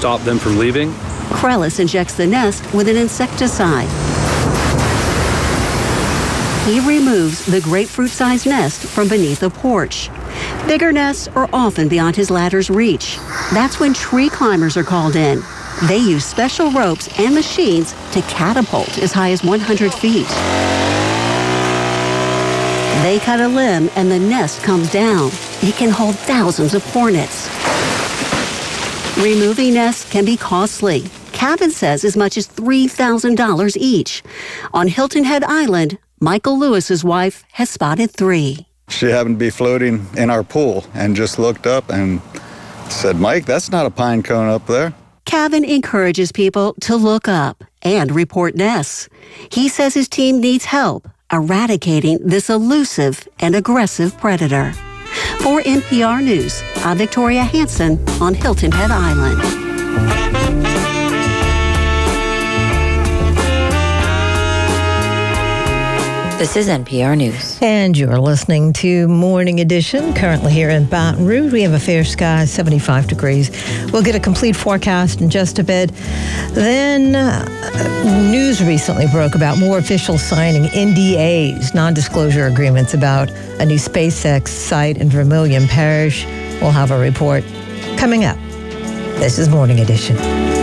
stop them from leaving? Krellis injects the nest with an insecticide. He removes the grapefruit-sized nest from beneath the porch. Bigger nests are often beyond his ladder's reach. That's when tree climbers are called in. They use special ropes and machines to catapult as high as 100 feet. They cut a limb and the nest comes down. It can hold thousands of hornets. Removing nests can be costly. Cavan says as much as $3,000 each. On Hilton Head Island, Michael Lewis's wife has spotted 3. She happened to be floating in our pool and just looked up and said, "Mike, that's not a pine cone up there." Cavan encourages people to look up and report nests. He says his team needs help eradicating this elusive and aggressive predator. For NPR News, I'm Victoria Hansen on Hilton Head Island. This is NPR News. And you're listening to Morning Edition. Currently here in Baton Rouge, we have a fair sky, 75 degrees. We'll get a complete forecast in just a bit. Then news recently broke about more officials signing NDAs, non-disclosure agreements about a new SpaceX site in Vermilion Parish. We'll have a report coming up. This is Morning Edition.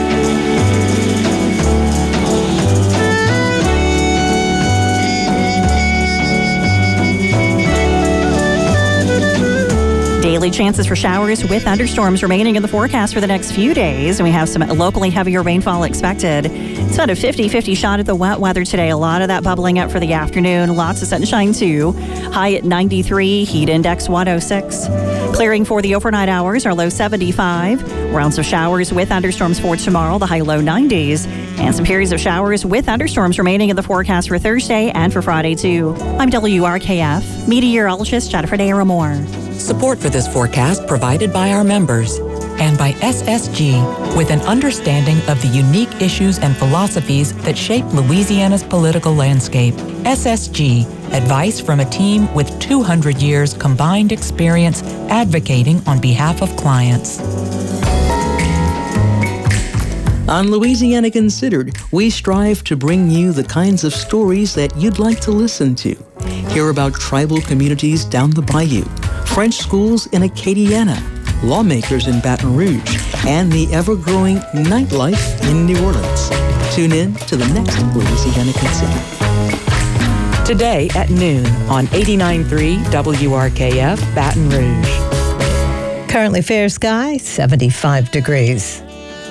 Daily chances for showers with thunderstorms remaining in the forecast for the next few days. And we have some locally heavier rainfall expected. It's about a 50-50 shot at the wet weather today. A lot of that bubbling up for the afternoon. Lots of sunshine, too. High at 93, heat index 106. Clearing for the overnight hours, our low 75. Rounds of showers with thunderstorms for tomorrow, the high low 90s. And some periods of showers with thunderstorms remaining in the forecast for Thursday and for Friday, too. I'm WRKF meteorologist Jennifer Daramore. Support for this forecast provided by our members and by SSG, with an understanding of the unique issues and philosophies that shape Louisiana's political landscape. SSG, advice from a team with 200 years combined experience advocating on behalf of clients. On Louisiana Considered, we strive to bring you the kinds of stories that you'd like to listen to. Hear about tribal communities down the bayou, French schools in Acadiana, lawmakers in Baton Rouge, and the ever-growing nightlife in New Orleans. Tune in to the next Louisiana Considered. Today at noon on 89.3 WRKF Baton Rouge. Currently fair sky, 75 degrees.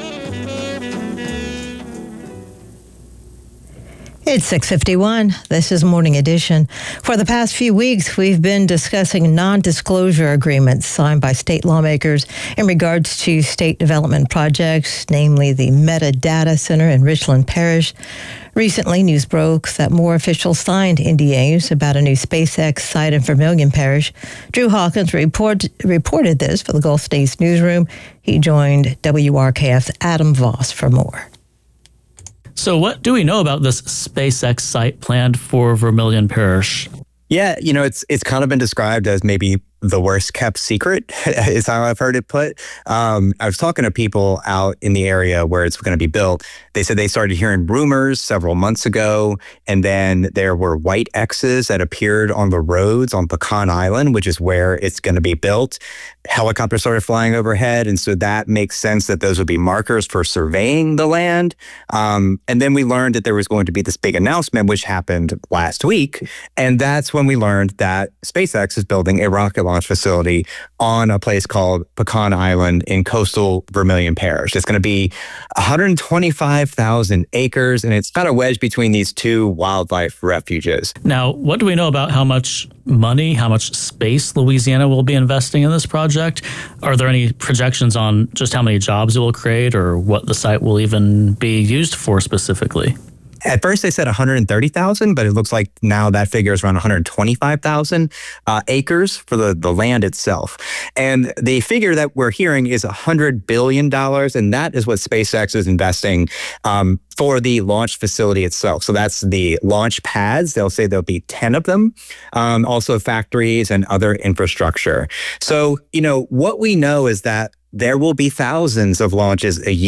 It's 6:51. This is Morning Edition. For the past few weeks, we've been discussing non-disclosure agreements signed by state lawmakers in regards to state development projects, namely the Meta Data Center in Richland Parish. Recently, news broke that more officials signed NDAs about a new SpaceX site in Vermilion Parish. Drew Hawkins reported this for the Gulf States Newsroom. He joined WRKF's Adam Voss for more. So what do we know about this SpaceX site planned for Vermilion Parish? Yeah, it's kind of been described as maybe the worst kept secret is how I've heard it put. I was talking to people out in the area where it's going to be built. They said they started hearing rumors several months ago, and then there were white X's that appeared on the roads on Pecan Island, which is where it's going to be built. Helicopters started flying overhead, and so that makes sense that those would be markers for surveying the land. And then we learned that there was going to be this big announcement, which happened last week, and that's when we learned that SpaceX is building a rocket launch facility on a place called Pecan Island in coastal Vermilion Parish. It's going to be 125,000 acres, and it's kind of wedged between these two wildlife refuges. Now, what do we know about how much money, how much space Louisiana will be investing in this project? Are there any projections on just how many jobs it will create or what the site will even be used for specifically? At first, they said 130,000, but it looks like now that figure is around 125,000 acres for the land itself. And the figure that we're hearing is $100 billion, and that is what SpaceX is investing for the launch facility itself. So that's the launch pads. They'll say there'll be 10 of them, also factories and other infrastructure. So, what we know is that there will be thousands of launches a year.